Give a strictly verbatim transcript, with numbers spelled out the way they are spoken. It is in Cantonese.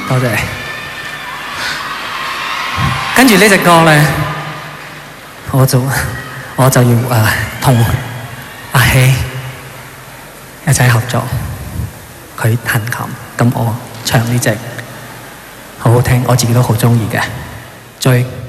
多謝。跟住呢隻歌咧，我就我就要誒同阿希一齊合作，佢彈琴，咁我唱呢隻好好聽，我自己都好中意嘅。追。